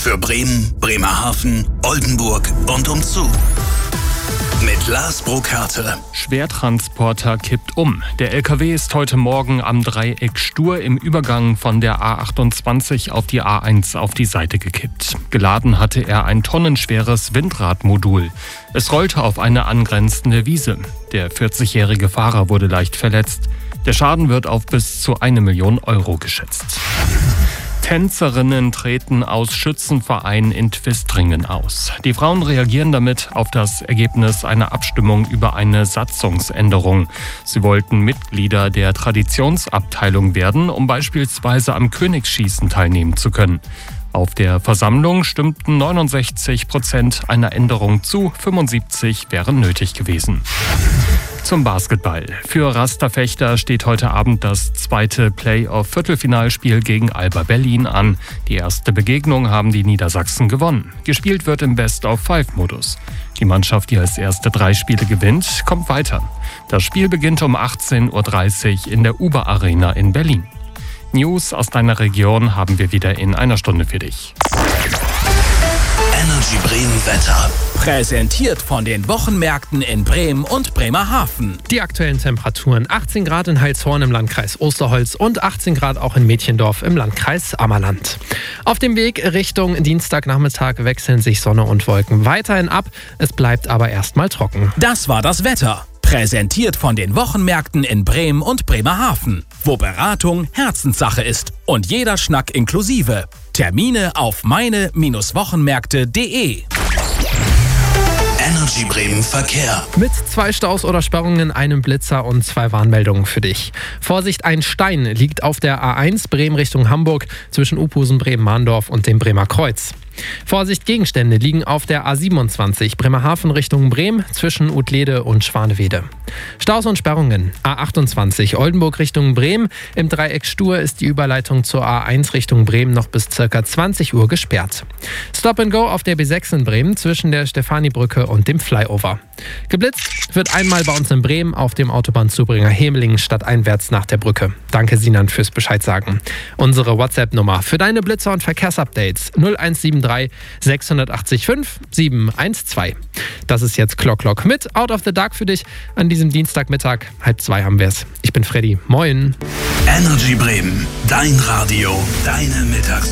Für Bremen, Bremerhaven, Oldenburg und umzu. Mit Lars Burkhardt. Schwertransporter kippt um. Der LKW ist heute Morgen am Dreieck Stur im Übergang von der A28 auf die A1 auf die Seite gekippt. Geladen hatte er ein tonnenschweres Windradmodul. Es rollte auf eine angrenzende Wiese. Der 40-jährige Fahrer wurde leicht verletzt. Der Schaden wird auf bis zu 1 Million Euro geschätzt. Tänzerinnen treten aus Schützenverein in Twistringen aus. Die Frauen reagieren damit auf das Ergebnis einer Abstimmung über eine Satzungsänderung. Sie wollten Mitglieder der Traditionsabteilung werden, um beispielsweise am Königsschießen teilnehmen zu können. Auf der Versammlung stimmten 69% einer Änderung zu, 75 wären nötig gewesen. Zum Basketball. Für Rasterfechter steht heute Abend das zweite Playoff-Viertelfinalspiel gegen Alba Berlin an. Die erste Begegnung haben die Niedersachsen gewonnen. Gespielt wird im Best-of-5-Modus. Die Mannschaft, die als erste 3 Spiele gewinnt, kommt weiter. Das Spiel beginnt um 18:30 Uhr in der Uber Arena in Berlin. News aus deiner Region haben wir wieder in einer Stunde für dich. Energy Bremen Wetter. Präsentiert von den Wochenmärkten in Bremen und Bremerhaven. Die aktuellen Temperaturen: 18 Grad in Heilshorn im Landkreis Osterholz und 18 Grad auch in Mädchendorf im Landkreis Ammerland. Auf dem Weg Richtung Dienstagnachmittag wechseln sich Sonne und Wolken weiterhin ab. Es bleibt aber erstmal trocken. Das war das Wetter. Präsentiert von den Wochenmärkten in Bremen und Bremerhaven, wo Beratung Herzenssache ist und jeder Schnack inklusive. Termine auf meine-wochenmärkte.de. Energy Bremen Verkehr. Mit 2 Staus oder Sperrungen, einem Blitzer und 2 Warnmeldungen für dich. Vorsicht, ein Stein liegt auf der A1 Bremen Richtung Hamburg zwischen Uphusen, Bremen-Mahndorf und dem Bremer Kreuz. Vorsicht, Gegenstände liegen auf der A27 Bremerhaven Richtung Bremen zwischen Utlede und Schwanewede. Staus und Sperrungen: A28 Oldenburg Richtung Bremen. Im Dreieck Stur ist die Überleitung zur A1 Richtung Bremen noch bis ca. 20 Uhr gesperrt. Stop and Go auf der B6 in Bremen zwischen der Stefanibrücke und dem Flyover. Geblitzt wird einmal bei uns in Bremen auf dem Autobahnzubringer Hemelingen stadteinwärts nach der Brücke. Danke Sinan fürs Bescheid sagen. Unsere WhatsApp-Nummer für deine Blitzer und Verkehrsupdates: 0173 685 712. Das ist jetzt Clock mit Out of the Dark für dich an diesem Dienstagmittag. 1:30 haben wir es. Ich bin Freddy. Moin. Energy Bremen. Dein Radio. Deine Mittags